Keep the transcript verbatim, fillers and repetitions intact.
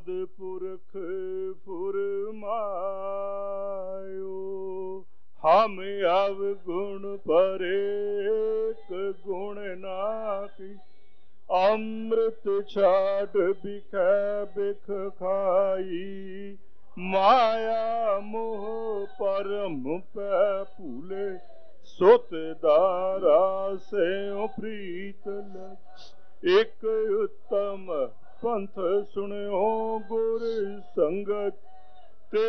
ਆਦਿ ਪੁਰਖ ਫੁਰਮਾਇਓ। ਹਮ ਅਵਗੁਣ ਪਰੇਕ ਗੁਣ ਨਾਹੀ, ਅੰਮ੍ਰਿਤ ਛਾੜ ਬਿਖੈ ਬਿਖ ਖਾਈ। ਮਾਇਆ ਮੋਹ ਪਰਮ ਪੈ ਭੂਲੇ, ਸੁਤ ਦਾਰਾ ਸਿਉ ਪ੍ਰੀਤ ਲਗ। ਇਕ ਉਤਮ ਪੰਥ ਸੁਣਿਓ ਗੁਰ ਸੰਗਤ,